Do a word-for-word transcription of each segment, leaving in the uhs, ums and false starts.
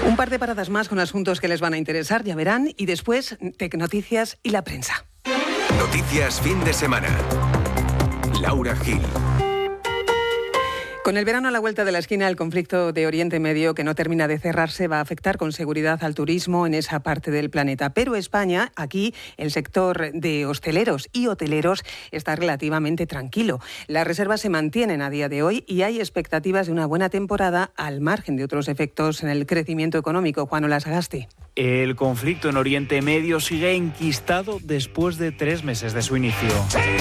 Un par de paradas más con asuntos que les van a interesar, ya verán, y después Tecnoticias y la prensa. Noticias fin de semana. Laura Gil. Con el verano a la vuelta de la esquina, el conflicto de Oriente Medio, que no termina de cerrarse, va a afectar con seguridad al turismo en esa parte del planeta. Pero España, aquí, el sector de hosteleros y hoteleros está relativamente tranquilo. Las reservas se mantienen a día de hoy y hay expectativas de una buena temporada al margen de otros efectos en el crecimiento económico. Juan Olasagasti. El conflicto en Oriente Medio sigue enquistado después de tres meses de su inicio.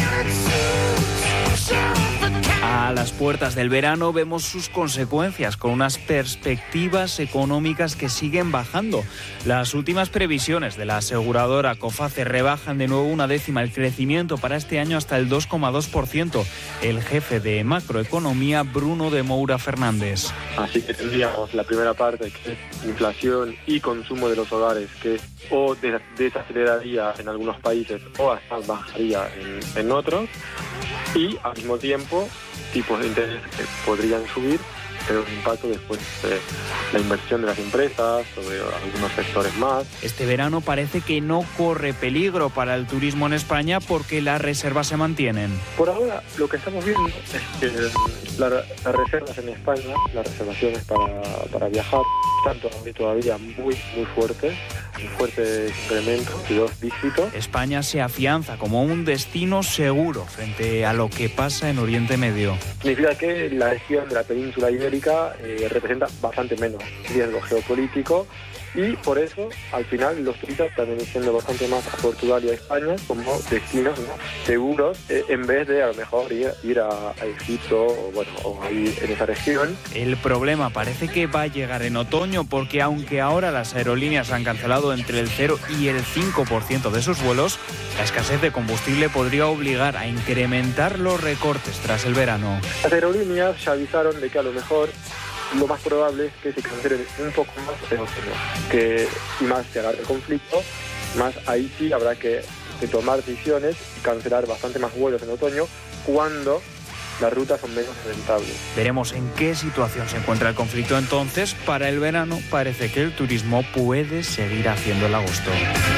A las puertas del verano vemos sus consecuencias con unas perspectivas económicas que siguen bajando. Las últimas previsiones de la aseguradora Coface rebajan de nuevo una décima el crecimiento para este año hasta el dos coma dos por ciento. El jefe de macroeconomía, Bruno de Moura Fernández. Así que tendríamos la primera parte, que es inflación y consumo de los hogares, que o desaceleraría en algunos países o hasta bajaría en, en otros. Y al mismo tiempo, tipos de interés que podrían subir, pero un impacto después de la inversión de las empresas, sobre algunos sectores más. Este verano parece que no corre peligro para el turismo en España porque las reservas se mantienen. Por ahora, lo que estamos viendo es que la, las reservas en España, las reservaciones para, para viajar, están todavía muy, muy fuertes, un fuerte incremento de dos dígitos. España se afianza como un destino seguro frente a lo que pasa en Oriente Medio. Significa que la región de la península ibérica eh, representa bastante menos riesgo geopolítico y por eso, al final, los turistas están eligiendo bastante más a Portugal y a España como destinos, ¿no?, seguros, eh, en vez de a lo mejor ir, ir a, a Egipto o, bueno, o a ir en esa región. El problema parece que va a llegar en otoño porque aunque ahora las aerolíneas han cancelado entre el cero y el cinco por ciento de sus vuelos, la escasez de combustible podría obligar a incrementar los recortes tras el verano. Las aerolíneas ya avisaron de que a lo mejor lo más probable es que se cancelen un poco más en otoño, que y más se agarre el conflicto, más ahí sí habrá que, que tomar decisiones y cancelar bastante más vuelos en otoño cuando las rutas son menos rentables. Veremos en qué situación se encuentra el conflicto entonces. Para el verano parece que el turismo puede seguir haciendo el agosto.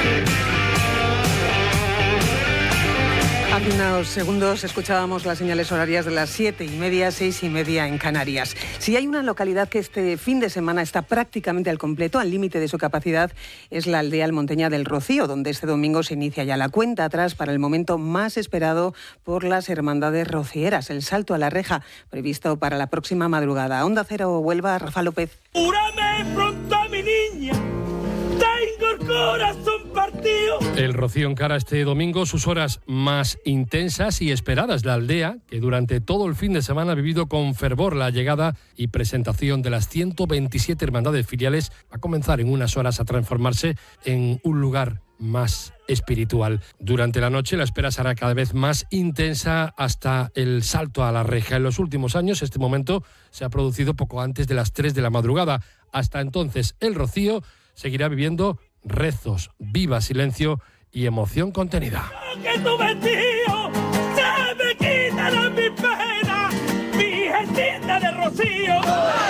Hace unos segundos escuchábamos las señales horarias de las siete y media, seis y media en Canarias. Si hay una localidad que este fin de semana está prácticamente al completo, al límite de su capacidad, es la aldea almonteña del Rocío, donde este domingo se inicia ya la cuenta atrás para el momento más esperado por las hermandades rocieras, el salto a la reja, previsto para la próxima madrugada. Onda Cero Huelva, Rafa López. ¡Júrame pronto, mi niña! ¡Tengo el corazón partido! El Rocío encara este domingo sus horas más intensas y esperadas. La aldea, que durante todo el fin de semana ha vivido con fervor la llegada y presentación de las ciento veintisiete hermandades filiales, va a comenzar en unas horas a transformarse en un lugar más espiritual. Durante la noche la espera será cada vez más intensa hasta el salto a la reja. En los últimos años este momento se ha producido poco antes de las tres de la madrugada. Hasta entonces el Rocío seguirá viviendo rezos, viva silencio y emoción contenida. Que tu vestido se me quitará mi pena, mi gentita de Rocío.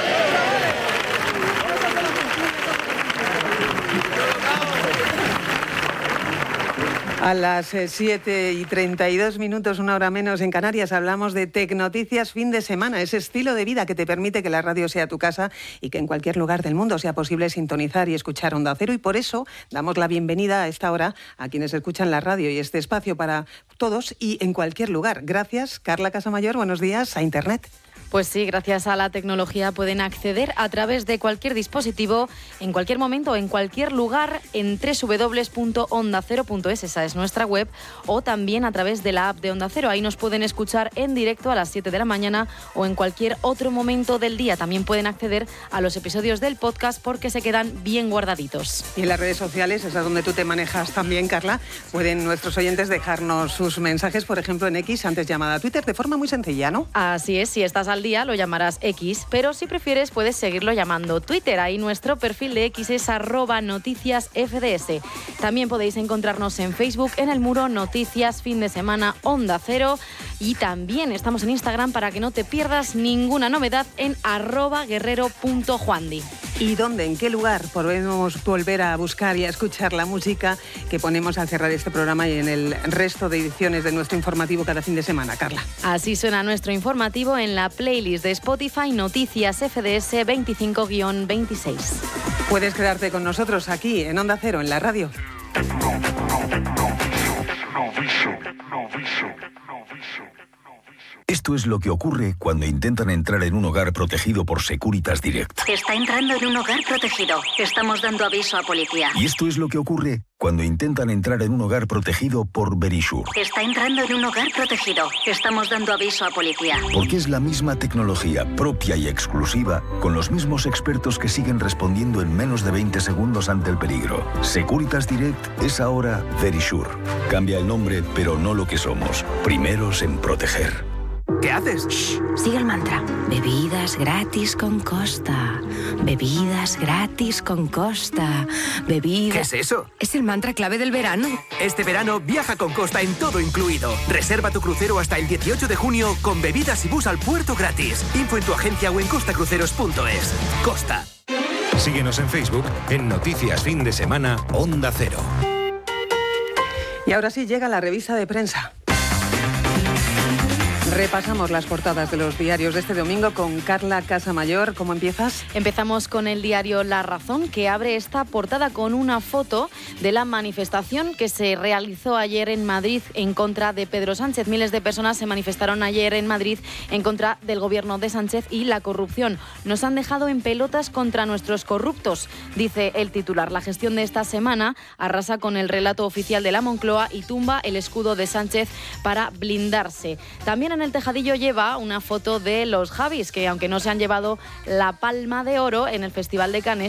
A las siete y treinta y dos minutos, una hora menos en Canarias, hablamos de Tecnoticias fin de semana, ese estilo de vida que te permite que la radio sea tu casa y que en cualquier lugar del mundo sea posible sintonizar y escuchar Onda Cero. Y por eso damos la bienvenida a esta hora a quienes escuchan la radio y este espacio para todos y en cualquier lugar. Gracias, Carla Casamayor, buenos días, a Internet. Pues sí, gracias a la tecnología pueden acceder a través de cualquier dispositivo, en cualquier momento, en cualquier lugar, en doble u doble u doble u punto onda cero punto es, esa es nuestra web, o también a través de la app de Onda Cero. Ahí nos pueden escuchar en directo a las siete de la mañana o en cualquier otro momento del día. También pueden acceder a los episodios del podcast porque se quedan bien guardaditos. Y en las redes sociales, esa es donde tú te manejas también, Carla, pueden nuestros oyentes dejarnos sus mensajes, por ejemplo en X, antes llamada Twitter, de forma muy sencilla, ¿no? Así es, si estás al día lo llamarás X, pero si prefieres puedes seguirlo llamando Twitter. Ahí nuestro perfil de X es arroba noticias F D S. También podéis encontrarnos en Facebook en el muro Noticias Fin de Semana Onda Cero, y también estamos en Instagram para que no te pierdas ninguna novedad en arroba guerrero punto juandi. ¿Y dónde, en qué lugar podemos volver a buscar y a escuchar la música que ponemos al cerrar este programa y en el resto de ediciones de nuestro informativo cada fin de semana, Carla? Así suena nuestro informativo en la playlist de Spotify Noticias F D S veinticinco guión veintiséis. Puedes quedarte con nosotros aquí en Onda Cero, en la radio. Esto es lo que ocurre cuando intentan entrar en un hogar protegido por Securitas Direct. Está entrando en un hogar protegido. Estamos dando aviso a policía. Y esto es lo que ocurre cuando intentan entrar en un hogar protegido por Verisure. Está entrando en un hogar protegido. Estamos dando aviso a policía. Porque es la misma tecnología propia y exclusiva, con los mismos expertos que siguen respondiendo en menos de veinte segundos ante el peligro. Securitas Direct es ahora Verisure. Cambia el nombre, pero no lo que somos. Primeros en proteger. ¿Qué haces? Shh, sigue el mantra. Bebidas gratis con Costa. Bebidas gratis con Costa. Bebidas... ¿Qué es eso? Es el mantra clave del verano. Este verano viaja con Costa en todo incluido. Reserva tu crucero hasta el dieciocho de junio con bebidas y bus al puerto gratis. Info en tu agencia o en costacruceros punto es. Costa. Síguenos en Facebook en Noticias Fin de Semana Onda Cero. Y ahora sí llega la revista de prensa. Repasamos las portadas de los diarios de este domingo con Carla Casamayor. ¿Cómo empiezas? Empezamos con el diario La Razón, que abre esta portada con una foto de la manifestación que se realizó ayer en Madrid en contra de Pedro Sánchez. Miles de personas se manifestaron ayer en Madrid en contra del gobierno de Sánchez y la corrupción. Nos han dejado en pelotas contra nuestros corruptos, dice el titular. La gestión de esta semana arrasa con el relato oficial de la Moncloa y tumba el escudo de Sánchez para blindarse. También en el tejadillo lleva una foto de los Javis, que aunque no se han llevado la palma de oro en el Festival de Cannes,